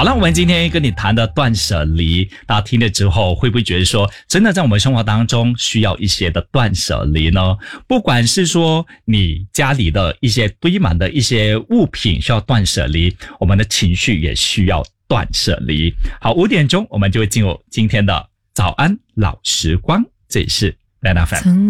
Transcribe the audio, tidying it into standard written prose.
好了，我们今天跟你谈的断舍离，大家听了之后会不会觉得说，真的在我们生活当中需要一些的断舍离呢？不管是说你家里的一些堆满的一些物品需要断舍离，我们的情绪也需要断舍离。好，5点钟我们就会进入今天的早安老时光，这里是 Banana FM。